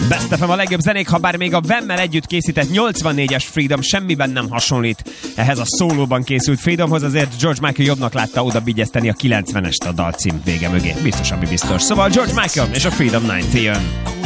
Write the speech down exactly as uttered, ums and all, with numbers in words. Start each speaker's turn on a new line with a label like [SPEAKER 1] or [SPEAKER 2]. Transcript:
[SPEAKER 1] Best ef em a legjobb zenék, ha bár még a Vemmel együtt készített nyolcvannégyes Freedom semmiben nem hasonlít ehhez a szólóban készült Freedomhoz, azért George Michael jobbnak látta oda bigyezteni a kilencvenest a dalcím vége mögé. Biztos, ami biztos. Szóval George Michael és a Freedom kilencven jön.